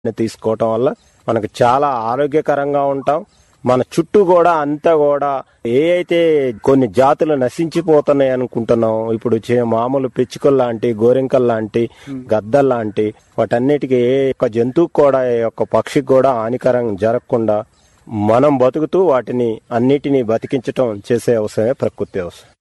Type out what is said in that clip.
తీసుకోవటం వల్ల మనకు చాలా ఆరోగ్యకరంగా ఉంటాం. మన చుట్టూ కూడా అంతా కూడా ఏ అయితే కొన్ని జాతులు నశించిపోతున్నాయి అనుకుంటున్నాం, ఇప్పుడు మామూలు పిచ్చుకలు లాంటి, గోరింకలు లాంటి, గద్దలు లాంటి వాటన్నిటికీ ఏ ఒక్క జంతువుకు కూడా, ఏ ఒక్క పక్షికి కూడా హానికరం జరగకుండా మనం బతుకుతూ వాటిని అన్నిటినీ బతికించటం చేసే అవసరమే ప్రకృతి వ్యవసాయం.